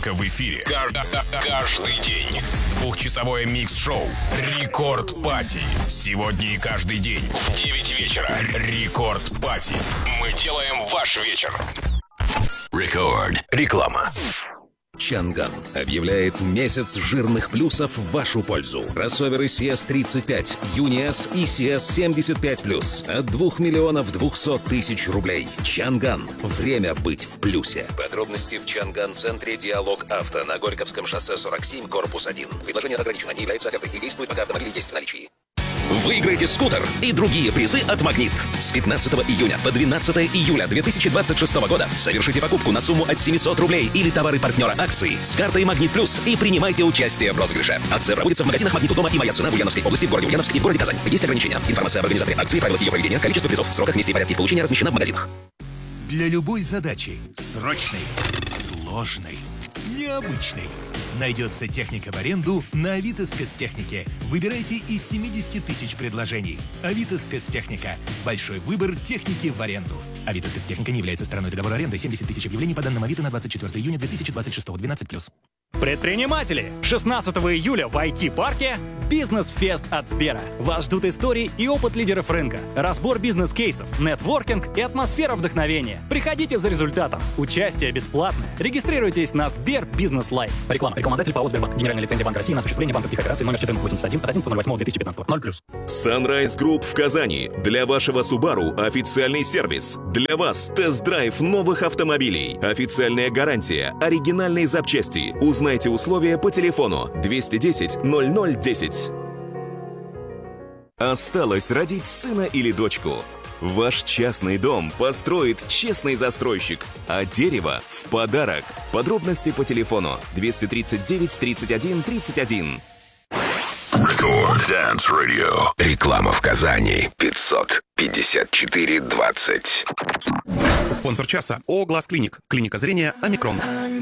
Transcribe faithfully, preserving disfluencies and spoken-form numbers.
только в эфире. Каждый день. Двухчасовое микс-шоу «Рекорд Пати». Сегодня и каждый день в девять вечера. «Рекорд Пати». Мы делаем ваш вечер. Рекорд. Реклама. Чанган объявляет месяц жирных плюсов в вашу пользу. Кроссоверы си эс тридцать пять, Юни С и си эс семьдесят пять плюс от двух миллионов двухсот тысяч рублей. Чанган. Время быть в плюсе. Подробности в Чанган-центре «Диалог Авто» на Горьковском шоссе сорок семь, корпус один. Предложение ограничено, не является офертой и действует, пока автомобиль есть в наличии. Выиграйте скутер и другие призы от «Магнит». С пятнадцатого июня по двенадцатое июля две тысячи двадцать шестого года совершите покупку на сумму от семисот рублей или товары партнера акции с картой «Магнит Плюс» и принимайте участие в розыгрыше. Акция проводится в магазинах «Магнит» у дома и «Моя цена» в Ульяновской области, в городе Ульяновск и в городе Казань. Есть ограничения. Информация об организаторе акции, правилах ее проведения, количество призов, сроках, месте и порядке их получения размещена в магазинах. Для любой задачи, срочной, сложной, необычной, найдется техника в аренду на Авито Спецтехнике. Выбирайте из семидесяти тысяч предложений. Авито Спецтехника. Большой выбор техники в аренду. Авито Спецтехника не является стороной договора аренды. семьдесят тысяч объявлений по данным Авито на двадцать четвёртое июня две тысячи двадцать шестого, двенадцать плюс. Предприниматели! шестнадцатого июля в ай ти-парке «Бизнес-фест» от Сбера. Вас ждут истории и опыт лидеров рынка, разбор бизнес-кейсов, нетворкинг и атмосфера вдохновения. Приходите за результатом. Участие бесплатное. Регистрируйтесь на Сбер Бизнес Лайф. Реклама. Рекламодатель ПАО «Сбербанк». Генеральная лицензия Банка России на осуществление банковских операций номер четырнадцать восемьдесят один от одиннадцатого ноль восьмого две тысячи пятнадцатого. ноль плюс. Sunrise Group в Казани. Для вашего Subaru официальный сервис. Для вас тест-драйв новых автомобилей. Официальная гарантия. Оригинальные запчасти. Узнайте условия по телефону двести десять ноль ноль десять. Осталось родить сына или дочку. Ваш частный дом построит честный застройщик, а дерево в подарок. Подробности по телефону двести тридцать девять тридцать один тридцать один. Рекорд Dance Radio. Реклама в Казани. пятьсот пятьдесят четыре двадцать. Спонсор часа ООО «Глаз Клиник». Клиника зрения «Омикрон».